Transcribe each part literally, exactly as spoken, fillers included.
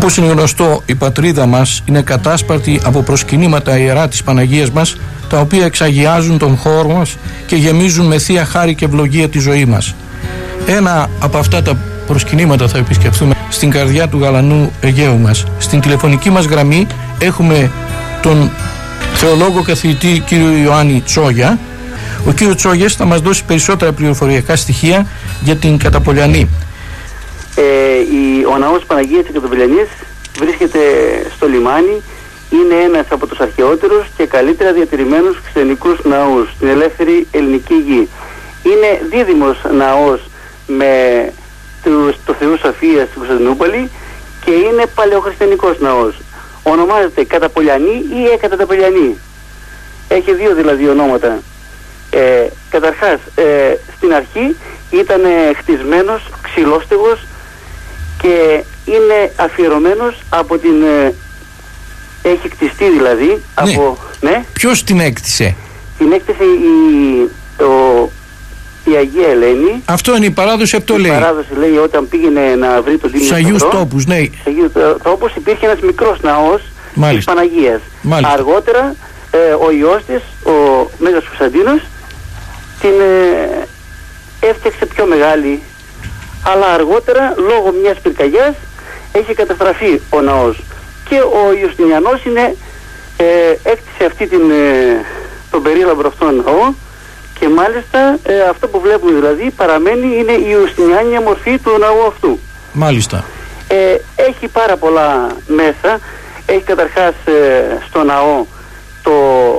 Όπως είναι γνωστό, η πατρίδα μας είναι κατάσπαρτη από προσκυνήματα ιερά της Παναγίας μας, τα οποία εξαγιάζουν τον χώρο μας και γεμίζουν με θεία χάρη και ευλογία τη ζωή μας. Ένα από αυτά τα προσκυνήματα θα επισκεφθούμε στην καρδιά του γαλανού Αιγαίου μας. Στην τηλεφωνική μας γραμμή έχουμε τον θεολόγο καθηγητή κύριο Ιωάννη Τσόγια. Ο κύριο Τσόγιας θα μας δώσει περισσότερα πληροφοριακά στοιχεία για την Καταπολιανή. Ε, η, ο ναός Παναγίας της Καταπολιανής βρίσκεται στο λιμάνι. Είναι ένας από τους αρχαιότερους και καλύτερα διατηρημένους χριστιανικούς ναούς στην ελεύθερη ελληνική γη. Είναι δίδυμος ναός με του, το Θεού Σοφίας στην Κωνσταντινούπολη και είναι παλαιοχριστιανικός ναός. Ονομάζεται Καταπολιανή ή Εκαταπολιανή. Έχει δύο δηλαδή ονόματα. Ε, καταρχάς, ε, στην αρχή ήταν χτισμένος, ξυλόστεγος και είναι αφιερωμένος από την... Ε, έχει κτιστεί δηλαδή, ναι. από... Ναι. Ποιος την έκτισε? Την έκτισε η, το, η Αγία Ελένη. Αυτό είναι η παράδοση, αυτό η λέει. Η παράδοση λέει όταν πήγαινε να βρει τον Τίμιο Σταυρό. Στους Αγίους τόπους, ναι. Στους Αγίους τόπους υπήρχε ένας μικρός ναός της Παναγίας. Μάλιστα. Αργότερα ε, ο Υιός της, ο Μέγας Κωνσταντίνος, την ε, έφτιαξε πιο μεγάλη, αλλά αργότερα λόγω μιας πυρκαγιάς έχει καταστραφεί ο ναός και ο Ιουστινιανός είναι, ε, έκτισε αυτή την, ε, τον περίλαμπρο αυτόν ναό και μάλιστα ε, αυτό που βλέπουμε δηλαδή παραμένει, είναι η Ιουστινιάνια μορφή του ναού αυτού. Μάλιστα. Ε, έχει πάρα πολλά μέσα. Έχει καταρχάς ε, στο ναό το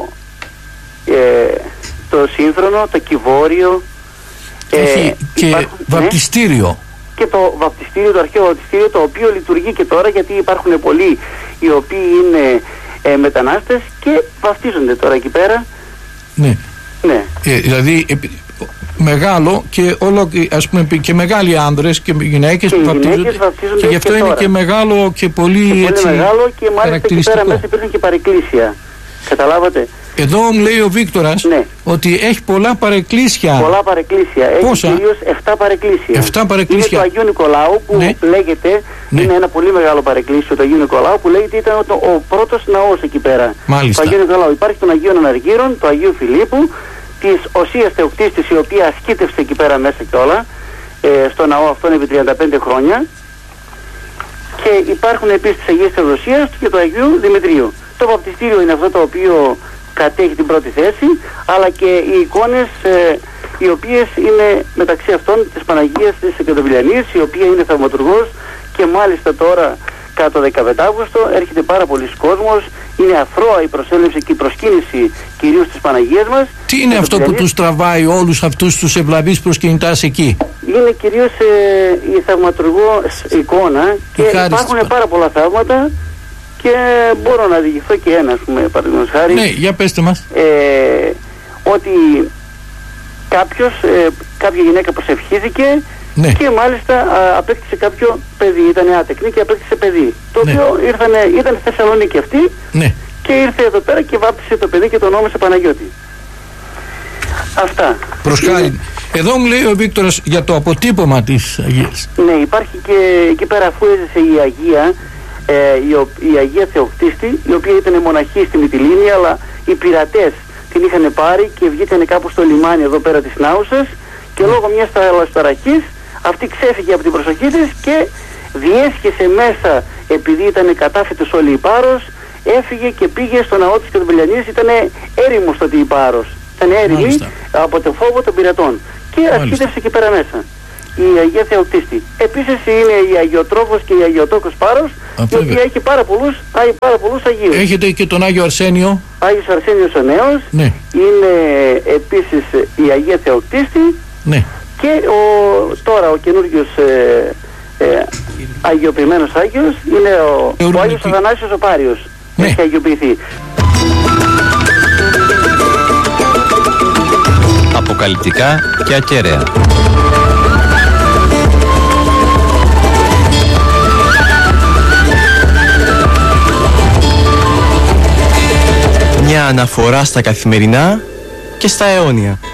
ε, το σύνθρονο, το κυβόριο. Έχει ε, και υπάρχουν, βαπτιστήριο. Ναι, και το βαπτιστήριο, το αρχαίο βαπτιστήριο, το οποίο λειτουργεί και τώρα, γιατί υπάρχουν πολλοί οι οποίοι είναι ε, μετανάστες και βαπτίζονται τώρα εκεί πέρα. Ναι. Ναι. Ε, δηλαδή ε, μεγάλο και, όλο, ας πούμε, και μεγάλοι άνδρες και γυναίκες και που βαπτίζονται, γυναίκες βαπτίζονται και γι' αυτό και είναι τώρα. και μεγάλο και πολύ, και έτσι, πολύ μεγάλο και μάλιστα εκεί πέρα μέσα υπήρχαν και παρεκκλήσια. Καταλάβατε. Εδώ μου λέει ο Βίκτορας, ναι, ότι έχει πολλά παρεκκλήσια. Πολλά παρεκκλήσια. Πόσα? Έχει κυρίως εφτά παρεκκλήσια. εφτά παρεκκλήσια. Είναι το Αγίου Νικολάου που ναι. λέγεται, ναι. είναι ένα πολύ μεγάλο παρεκκλήσιο του Αγίου Νικολάου που λέγεται ήταν ο, ο πρώτος ναός εκεί πέρα. Μάλιστα. Το Αγίου Νικολάου. Υπάρχει των Αγίων Αναργύρων, του Αγίου Φιλίππου, της Οσίας Θεοκτίστης, η οποία ασκήτευσε εκεί πέρα μέσα κιόλα, ε, στο ναό αυτόν επί τριάντα πέντε χρόνια. Και υπάρχουν επίσης της Αγίας Θεοδοσίας και του Αγίου Δημητρίου. Το βαπτιστήριο είναι αυτό το οποίο κατέχει την πρώτη θέση, αλλά και οι εικόνες ε, οι οποίες είναι μεταξύ αυτών της Παναγίας της Καταπολιανής, η οποία είναι θαυματουργός και μάλιστα τώρα κατά το δεκαπέντε Αύγουστο έρχεται πάρα πολλοί κόσμος, είναι αφρόα η προσέλευση και η προσκύνηση κυρίως της Παναγίας μας. Τι είναι αυτό που τους τραβάει όλους αυτούς τους ευλαβείς προσκυνητάς εκεί? Είναι κυρίως ε, η θαυματουργό εικόνα και υπάρχουν πάρα πολλά θαύματα. Και μπορώ να διηγηθώ και ένα, ας πούμε, παραδείγματος χάρη. Ναι, για πέστε μας. Ε, ότι κάποιος, ε, κάποια γυναίκα προσευχήθηκε, ναι, και μάλιστα α, απέκτησε κάποιο παιδί. Ήταν άτεκνη και απέκτησε παιδί. Το ναι. οποίο ήρθανε, ήταν στη Θεσσαλονίκη αυτή, ναι, και ήρθε εδώ πέρα και βάπτισε το παιδί και το ονόμασε Παναγιώτη. Αυτά. Προσχάρη. Εδώ μου λέει ο Βίκτορας για το αποτύπωμα της Αγίας. Ναι, υπάρχει και εκεί πέρα, αφού έζησε η Αγία, Ε, η, η Αγία Θεοκτίστη, η οποία ήταν μοναχή στη Μυτιλήνη, αλλά οι πειρατές την είχαν πάρει και βγήκανε κάπου στο λιμάνι εδώ πέρα της Νάουσας και λόγω μιας θαλασσοταραχής αυτή ξέφυγε από την προσοχή της και διέσχεσε μέσα, επειδή ήταν κατάφυτος όλη η Πάρος, έφυγε και πήγε στο ναό της Καταπολιανής. Ήταν έρημος τότε η Πάρος, ήταν έρημη από το φόβο των πειρατών και ασκήτευσε εκεί πέρα μέσα η Αγία Θεοκτίστη. Επίσης είναι η Αγιοτρόφος και η Αγιοτόκος Πάρος, η οποία έχει πάρα πολλούς, πάρα πολλούς Αγίους. Έχετε και τον Άγιο Αρσένιο. Άγιος Αρσένιος ο Νέος, ναι, είναι επίσης η Αγία Θεοκτίστη, ναι, και ο, τώρα ο καινούργιος ε, ε, αγιοποιημένος Άγιος είναι ο, ο Άγιος Αθανάσιος ο Πάριος, ναι, έχει αγιοποιηθεί. Αποκαλυπτικά και ακέραια. Μια αναφορά στα καθημερινά και στα αιώνια.